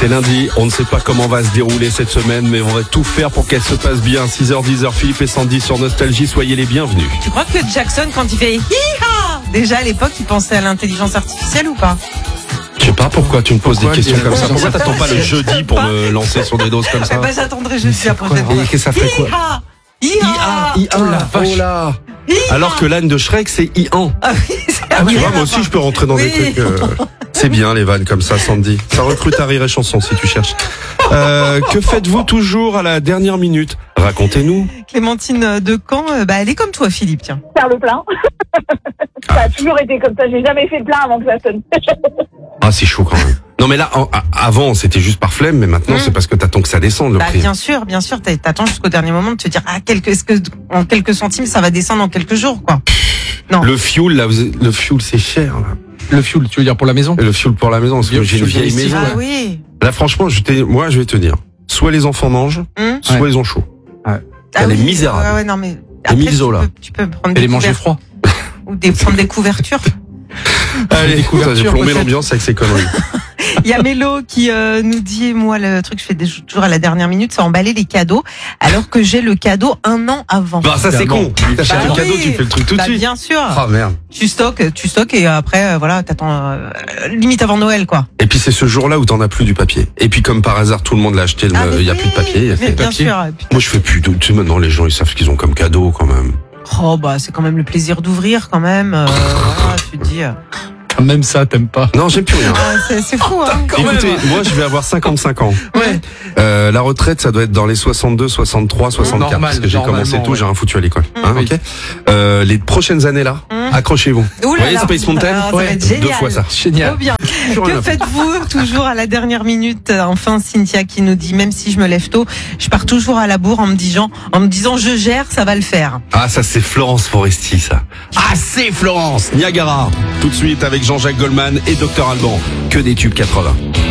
C'est lundi, on ne sait pas comment va se dérouler cette semaine, mais on va tout faire pour qu'elle se passe bien. 6h10, Philippe et Sandy sur Nostalgie, soyez les bienvenus. Tu crois que Jackson, quand il fait hi-ha, déjà à l'époque, il pensait à l'intelligence artificielle ou pas? Je sais pas pourquoi tu me poses des questions comme ça. Pourquoi t'attends pas le jeudi pour me lancer sur des doses comme ça? J'attendrai jeudi la prochaine fois. Et que ça fait quoi? Hi-ha. Oh là. Alors que l'âne de Shrek, c'est I-an. Ah oui, Tu vois, moi aussi, je peux rentrer dans des trucs. C'est bien les vannes comme ça, Sandy. Ça recrute à Rire et Chanson si tu cherches. Que faites-vous toujours à la dernière minute? Racontez-nous. Clémentine de Caen, elle est comme toi, Philippe, tiens. Faire le plein. Ça a toujours été comme ça. J'ai jamais fait le plein avant que ça sonne. Ah, c'est chaud quand même. Non mais là, avant c'était juste par flemme, mais maintenant c'est parce que t'attends que ça descende le prix. Bien sûr, t'attends jusqu'au dernier moment de te dire est-ce que en quelques centimes ça va descendre en quelques jours quoi. Non. Le fuel là, le fuel c'est cher là. Le fuel, tu veux dire pour la maison? Le fuel pour la maison, parce que j'ai une vieille maison. Ah oui. Là franchement, moi je vais te dire, soit les enfants mangent, soit ils ont chaud. Elle est misérable. Ouais, non mais après, tu peux prendre des les manger froid ou prendre des couvertures. Allez, j'ai plombé l'ambiance avec ces conneries. Il y a Mélo qui nous dit, moi le truc que je fais toujours à la dernière minute, c'est emballer les cadeaux, alors que j'ai le cadeau un an avant. Bah ça c'est con. T'achètes le cadeau, tu fais le truc tout de suite. Bien sûr. Ah merde. Tu stockes et après voilà, t'attends limite avant Noël quoi. Et puis c'est ce jour-là où t'en as plus du papier. Et puis comme par hasard tout le monde l'a acheté, il y a plus de papier, il y a fait bien papier. Sûr. Moi je fais plus de, tu sais maintenant les gens ils savent ce qu'ils ont comme cadeau quand même. Oh c'est quand même le plaisir d'ouvrir quand même. Voilà, tu te dis. Même ça, t'aimes pas? Non, j'aime plus rien. C'est fou, hein. Écoutez, moi, je vais avoir 55 ans. Ouais. La retraite, ça doit être dans les 62, 63, 64. Normal, parce que j'ai commencé tôt, j'ai rien foutu à l'école. Oui. Ok. Les prochaines années là, accrochez-vous. Vous voyez Space Mountain? Ça va être génial. 2 fois ça. Génial. Trop bien. Que faites-vous toujours à la dernière minute? Enfin, Cynthia qui nous dit, même si je me lève tôt, je pars toujours à la bourre en me disant, je gère, ça va le faire. Ah, ça c'est Florence Foresti, ça. Ah, c'est Florence Niagara. Tout de suite avec Jean-Jacques Goldman et Dr Alban. Que des tubes 80.